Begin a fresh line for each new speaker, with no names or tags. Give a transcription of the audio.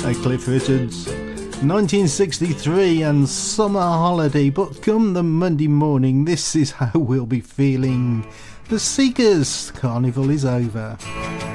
Cliff Richards, 1963 and Summer Holiday. But come the Monday morning, this is how we'll be feeling. The Seekers, Carnival is over.